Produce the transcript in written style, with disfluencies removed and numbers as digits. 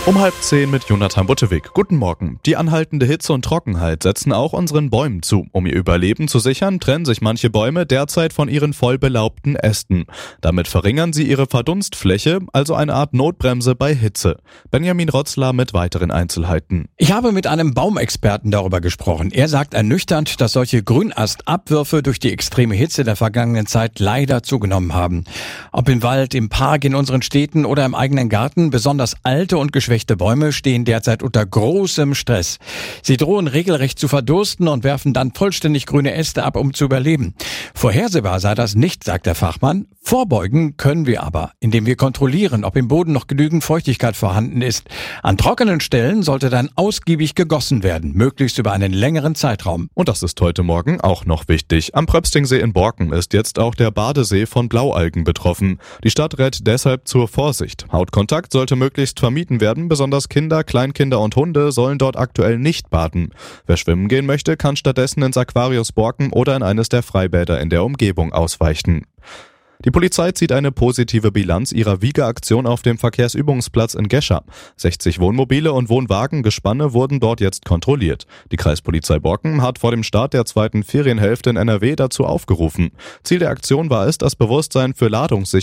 Um 9:30 mit Jonathan Buttewig. Guten Morgen. Die anhaltende Hitze und Trockenheit setzen auch unseren Bäumen zu. Um ihr Überleben zu sichern, trennen sich manche Bäume derzeit von ihren voll belaubten Ästen. Damit verringern sie ihre Verdunstfläche, also eine Art Notbremse bei Hitze. Benjamin Rotzler mit weiteren Einzelheiten. Ich habe mit einem Baumexperten darüber gesprochen. Er sagt ernüchternd, dass solche Grünastabwürfe durch die extreme Hitze der vergangenen Zeit leider zugenommen haben. Ob im Wald, im Park, in unseren Städten oder im eigenen Garten, besonders alte und geschwächte Bäume stehen derzeit unter großem Stress. Sie drohen regelrecht zu verdursten und werfen dann vollständig grüne Äste ab, um zu überleben. Vorhersehbar sei das nicht, sagt der Fachmann. Vorbeugen können wir aber, indem wir kontrollieren, ob im Boden noch genügend Feuchtigkeit vorhanden ist. An trockenen Stellen sollte dann ausgiebig gegossen werden, möglichst über einen längeren Zeitraum. Und das ist heute Morgen auch noch wichtig. Am Pröpstingsee in Borken ist jetzt auch der Badesee von Blaualgen betroffen. Die Stadt rät deshalb zur Vorsicht. Hautkontakt sollte möglichst vermieden werden. Besonders Kinder, Kleinkinder und Hunde sollen dort aktuell nicht baden. Wer schwimmen gehen möchte, kann stattdessen ins Aquarius Borken oder in eines der Freibäder in der Umgebung ausweichen. Die Polizei zieht eine positive Bilanz ihrer Wiegeaktion auf dem Verkehrsübungsplatz in Gescher. 60 Wohnmobile und Wohnwagengespanne wurden dort jetzt kontrolliert. Die Kreispolizei Borken hat vor dem Start der zweiten Ferienhälfte in NRW dazu aufgerufen. Ziel der Aktion war es, das Bewusstsein für Ladungssicherheit